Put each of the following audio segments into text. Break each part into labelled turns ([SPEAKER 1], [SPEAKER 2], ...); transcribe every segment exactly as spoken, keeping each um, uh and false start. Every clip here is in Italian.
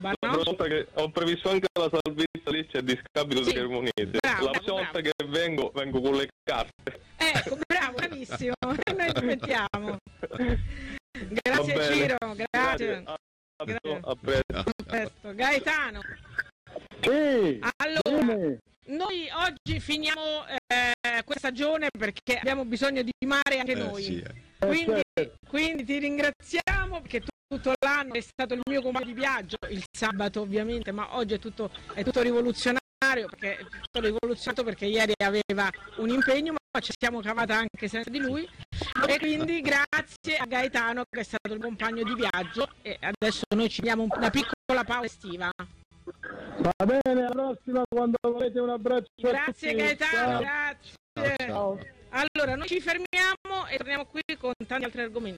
[SPEAKER 1] La
[SPEAKER 2] no?
[SPEAKER 1] prossima volta che ho previsto anche la salvezza lì c'è discapito
[SPEAKER 2] Sì.
[SPEAKER 1] di Cremonese.
[SPEAKER 2] Bravo,
[SPEAKER 1] La prossima
[SPEAKER 2] bravo.
[SPEAKER 1] volta che vengo, vengo con le carte.
[SPEAKER 2] Ecco, bravo, bravissimo. Noi aspettiamo. Grazie
[SPEAKER 1] Va bene.
[SPEAKER 2] Ciro, grazie.
[SPEAKER 1] A,
[SPEAKER 2] Grazie.
[SPEAKER 1] a presto.
[SPEAKER 2] Perfetto. Gaetano.
[SPEAKER 3] Sì,
[SPEAKER 2] Allora,
[SPEAKER 3] bene.
[SPEAKER 2] noi oggi finiamo eh, questa stagione perché abbiamo bisogno di mare anche
[SPEAKER 4] Eh,
[SPEAKER 2] noi.
[SPEAKER 4] sì, eh.
[SPEAKER 2] Quindi,
[SPEAKER 3] certo.
[SPEAKER 2] quindi ti ringraziamo perché tu- tutto l'anno è stato il mio compagno di viaggio, il sabato ovviamente, ma oggi è tutto, è tutto rivoluzionario perché è tutto rivoluzionato perché ieri aveva un impegno, ma ci siamo cavata anche senza di lui. E quindi grazie a Gaetano che è stato il compagno di viaggio e adesso noi ci diamo una piccola pausa estiva.
[SPEAKER 3] Va bene, alla prossima quando volete, un abbraccio. a
[SPEAKER 2] Grazie
[SPEAKER 3] tutti.
[SPEAKER 2] Gaetano,
[SPEAKER 3] Ciao.
[SPEAKER 2] grazie.
[SPEAKER 3] Ciao.
[SPEAKER 2] Allora, noi ci fermiamo e torniamo qui con tanti altri argomenti.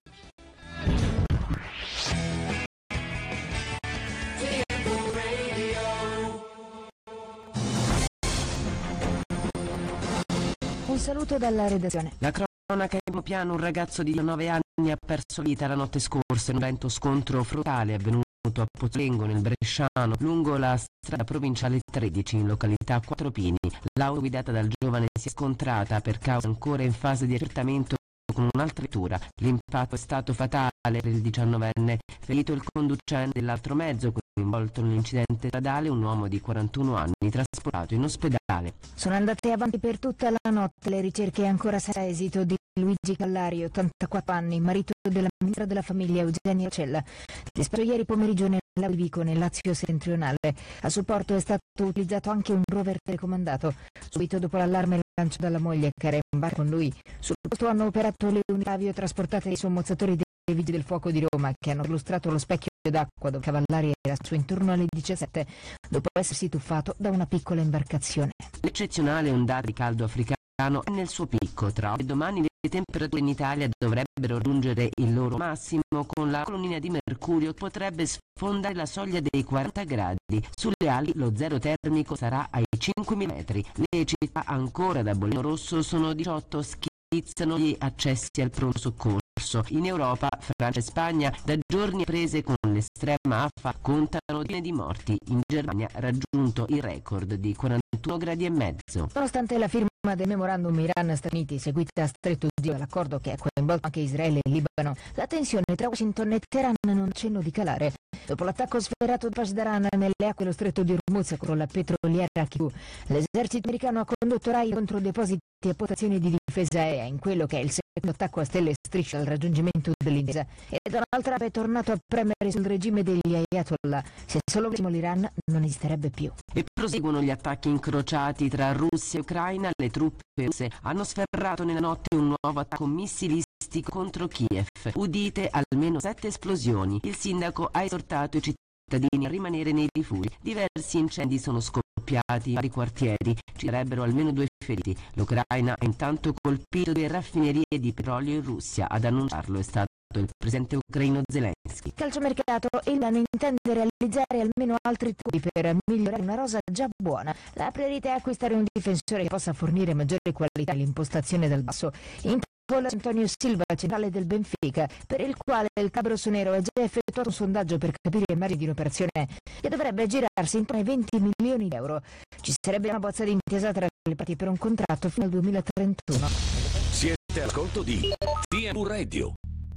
[SPEAKER 5] Un saluto dalla redazione.
[SPEAKER 6] La cronaca in piano, un ragazzo di nove anni ha perso vita la notte scorsa in un violento scontro frontale avvenuto a Pozzolengo nel Bresciano lungo la strada provinciale tredici in località Quattro Pini. L'auto guidata dal giovane si è scontrata per causa ancora in fase di accertamento con un'altra vettura. L'impatto è stato fatale per il diciannovenne, ferito il conducente dell'altro mezzo coinvolto nell'incidente stradale, un uomo di quarantuno anni trasportato in ospedale.
[SPEAKER 5] Sono andate avanti per tutta la notte le ricerche ancora senza esito di Luigi Callari, ottantaquattro anni, marito della ministra della famiglia Eugenia Cella, disparato ieri pomeriggio nella di Vico, nel Lazio settentrionale. A supporto è stato utilizzato anche un rover telecomandato. Subito dopo l'allarme lancio dalla moglie che era in bar con lui, sul posto hanno operato le unità aviotrasportate dei sommozzatori dei Vigili del Fuoco di Roma che hanno illustrato lo specchio d'acqua dove Cavallari era su intorno alle diciassette dopo essersi tuffato da una piccola imbarcazione.
[SPEAKER 6] L'eccezionale ondata di caldo africano è nel suo picco. Tra oggi e domani le temperature in Italia dovrebbero raggiungere il loro massimo, con la colonnina di mercurio potrebbe sfondare la soglia dei quaranta gradi. Sulle ali lo zero termico sarà ai cinquemila metri. Le città ancora da bollino rosso sono diciotto, schizzano gli accessi al pronto soccorso. In Europa, Francia e Spagna, da giorni prese con l'estrema affa, contano decine di morti. In Germania ha raggiunto il record di quarantuno gradi e mezzo.
[SPEAKER 5] Nonostante la firma del memorandum Iran-Stati Uniti seguita a stretto studio dall'accordo che ha coinvolto anche Israele e il Libano, la tensione tra Washington e Teheran non accenna di calare. Dopo l'attacco sferato di Pasdaran nelle acque dello stretto di Hormuz contro la petroliera Q, l'esercito americano ha condotto raid contro depositi e postazioni di difesa aerea in quello che è il secondo attacco a stelle e strisce al raggiungimento dell'intesa, e Donald Trump è tornato a premere sul regime degli Ayatollah. Se solo avessimo l'Iran non esisterebbe più.
[SPEAKER 6] E proseguono gli attacchi incrociati tra Russia e Ucraina. Le truppe russe hanno sferrato nella notte un nuovo attacco missilistico contro Kiev. Udite almeno sette esplosioni. Il sindaco ha esortato i cittadini a rimanere nei rifugi. Diversi incendi sono scoppiati in vari quartieri. Ci sarebbero almeno due feriti. L'Ucraina ha intanto colpito due raffinerie di petrolio in Russia. Ad annunciarlo è stato il presidente ucraino Zelensky.
[SPEAKER 5] Calciomercato, il Milan intende realizzare almeno altri tocchi per migliorare una rosa già buona. La priorità è acquistare un difensore che possa fornire maggiore qualità all'impostazione dal basso. In Paolo Antonio Silva, centrale del Benfica, per il quale il club rossonero ha già effettuato un sondaggio per capire i margini di un'operazione che dovrebbe girarsi intorno ai venti milioni di euro. Ci sarebbe una bozza di intesa tra le parti per un contratto fino al duemilatrentuno.
[SPEAKER 7] Siete all'ascolto di T M U Radio.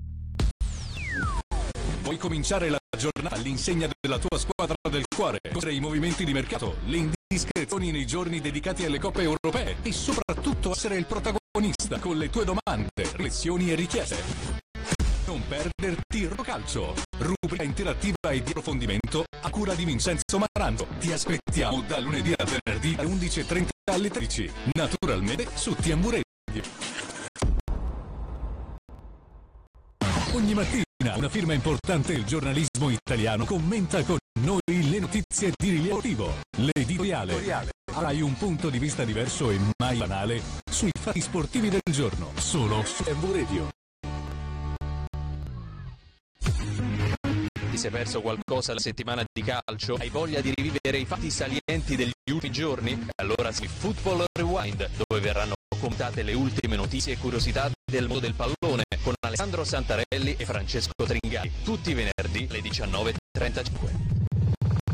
[SPEAKER 7] Vuoi cominciare la giornata all'insegna della tua squadra del cuore? Con i movimenti di mercato, le indiscrezioni nei giorni dedicati alle coppe europee e soprattutto essere il protagonista con le tue domande, riflessioni e richieste. Non perderti Rocalcio, rubrica interattiva e di approfondimento a cura di Vincenzo Maranzo. Ti aspettiamo da lunedì a venerdì alle undici e trenta alle tredici, naturalmente su T M U Radio. Ogni mattina una firma importante del giornalismo italiano commenta con noi le notizie di rilievo sportivo, l'editoriale. Hai un punto di vista diverso e mai banale sui fatti sportivi del giorno, solo su T M U Radio.
[SPEAKER 8] Ti sei perso qualcosa la settimana di calcio? Hai voglia di rivivere i fatti salienti degli ultimi giorni? Allora sì, Football Rewind, dove verranno commentate le ultime notizie e curiosità del mondo del pallone con Alessandro Santarelli e Francesco Tringari, tutti i venerdì alle diciannove e trentacinque.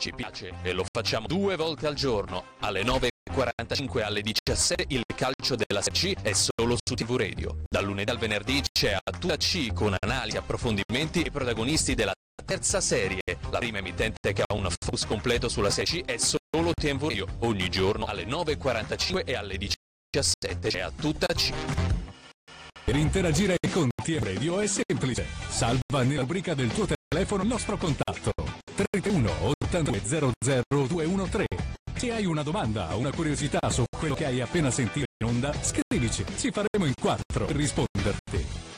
[SPEAKER 8] Ci piace e lo facciamo due volte al giorno, alle nove e quarantacinque e alle diciassette. Il calcio della Serie C è solo su tivù Radio. Dal lunedì al venerdì c'è A Tutta C con analisi, approfondimenti e protagonisti della terza serie. La prima emittente che ha un focus completo sulla Serie C è solo tivù Radio. Ogni giorno alle nove e quarantacinque e alle diciassette c'è A Tutta C.
[SPEAKER 7] Per interagire con T V Radio è semplice. Salva nella rubrica del tuo telefono il nostro contatto trentuno ottantadue zero zero duecentotredici. Se hai una domanda o una curiosità su quello che hai appena sentito in onda, scrivici, ci faremo in quattro per risponderti.